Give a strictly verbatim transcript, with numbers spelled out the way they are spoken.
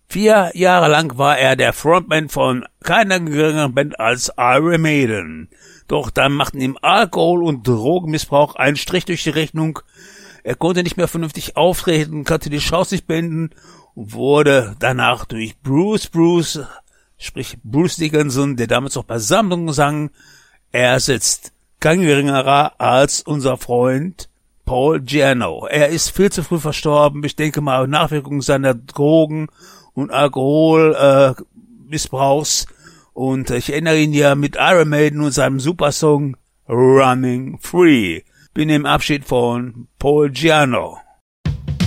Vier Jahre lang war er der Frontman von keiner geringeren Band als Iron Maiden. Doch dann machten ihm Alkohol und Drogenmissbrauch einen Strich durch die Rechnung. Er konnte nicht mehr vernünftig auftreten, konnte die Shows nicht beenden und wurde danach durch Bruce Bruce, sprich Bruce Dickinson, der damals noch bei Sammlungen sang, ersetzt. Kein geringerer als unser Freund Paul Giano. Er ist viel zu früh verstorben. Ich denke mal Nachwirkungen seiner Drogen- und Alkoholmissbrauchs. Äh, und ich erinnere ihn ja mit Iron Maiden und seinem Supersong Running Free. Bin im Abschied von Paul Giano.